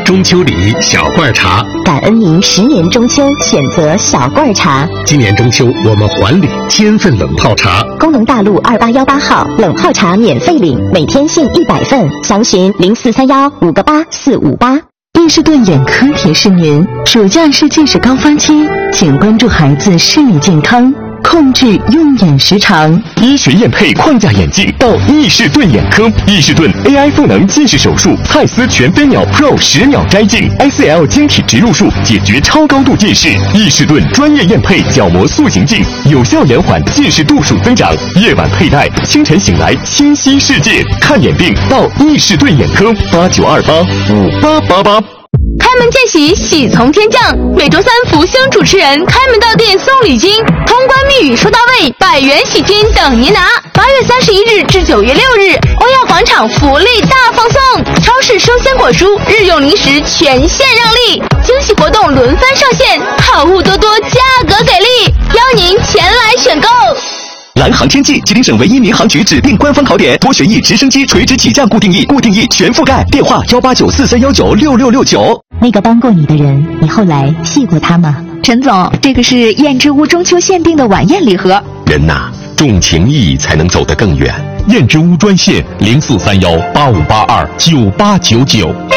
中秋礼小罐茶， 感恩您10年中秋选择小罐茶。 今年中秋我们还礼1000份冷泡茶。 工农大路2818号冷泡茶免费领，每天限100份，详询0431-58458。 伊士顿眼科提示您，暑假是近视高发期，请关注孩子视力健康，控制用眼时长。 医学验配框架眼镜到伊士顿眼科，伊士顿 AI 赋能近视手术，蔡司全飞秒 Pro 10秒摘镜 ，ICL 晶体植入术解决超高度近视。伊士顿专业验配角膜塑形镜，有效延缓近视度数增长。夜晚佩戴，清晨醒来清晰世界。看眼病到伊士顿眼科，89285888。 开门见喜，喜从天降。每周3福星主持人开门到店送礼金，通关密语收到位，100元喜金等您拿。8月31日至9月6日，欧亚广场福利大放送，超市生鲜果蔬、日用零食全线让利，惊喜活动轮番上线，好物多多，价格给力，邀您前来选购。 蓝航天际，吉林省唯一民航局指定官方考点，多旋翼直升机垂直起降固定翼，固定翼全覆盖。电话18943196669。 那个帮过你的人，你后来记过他吗？ 陈总，这个是燕之屋中秋限定的晚宴礼盒。 人呐，重情义才能走得更远。 燕之屋专线043185829899。